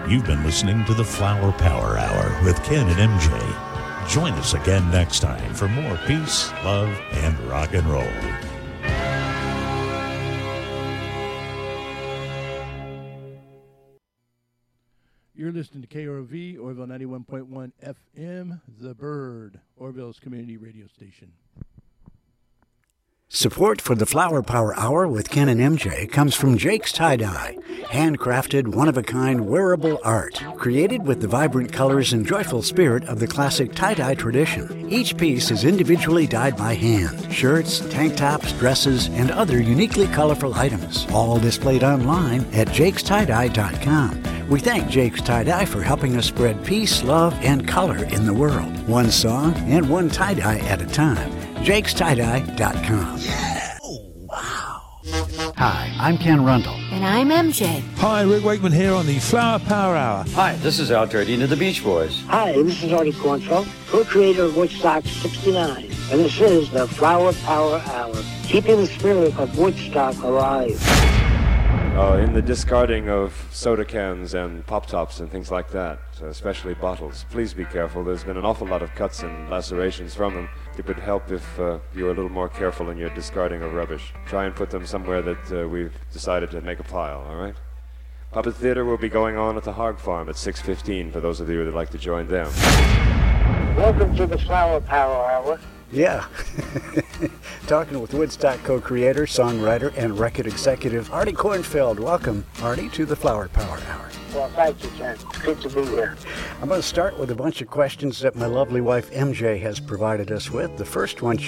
You've been listening to the Flower Power Hour with Ken and MJ. Join us again next time for more peace, love, and rock and roll. You're listening to KROV, Orville 91.1 FM, The Bird, Orville's community radio station. Support for the Flower Power Hour with Ken and MJ comes from Jake's Tie-Dye, handcrafted, one-of-a-kind wearable art, created with the vibrant colors and joyful spirit of the classic tie-dye tradition. Each piece is individually dyed by hand. Shirts, tank tops, dresses, and other uniquely colorful items, all displayed online at jakestie-dye.com. We thank Jake's Tie-Dye for helping us spread peace, love, and color in the world. One song and one tie-dye at a time. jakestie-dye.com. Yeah! Oh, wow. Hi, I'm Ken Rundle. And I'm MJ. Hi, Rick Wakeman here on the Flower Power Hour. Hi, this is Al Jardine of the Beach Boys. Hi, this is Artie Kornfeld, co-creator of Woodstock 69. And this is the Flower Power Hour, keeping the spirit of Woodstock alive. In the discarding of soda cans and pop-tops and things like that, especially bottles, please be careful. There's been an awful lot of cuts and lacerations from them. It would help if you were a little more careful in your discarding of rubbish. Try and put them somewhere that we've decided to make a pile, all right? Puppet Theater will be going on at the Hog Farm at 6:15 for those of you that would like to join them. Welcome to the Flower Power Hour. Yeah. Talking with Woodstock co-creator, songwriter, and record executive Artie Kornfeld. Welcome, Artie, to the Flower Power Hour. Well, thank you, Ken. It's good to be here. I'm going to start with a bunch of questions that my lovely wife MJ has provided us with. The first one